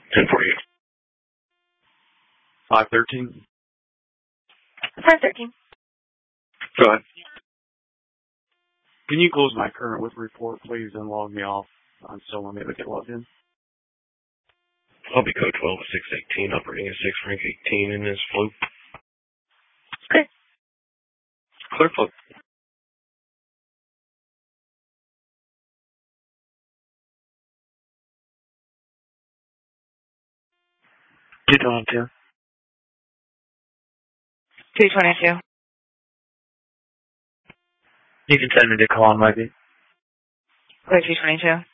1048. 513. 513. Go ahead. Can you close my current with report, please, and log me off? I'm still unable to get logged in. Lobby code 12618, operating at 6 rank 18 in this float. Okay. Clear float. $222. 222. You can send me to call on my beat. Clear 222.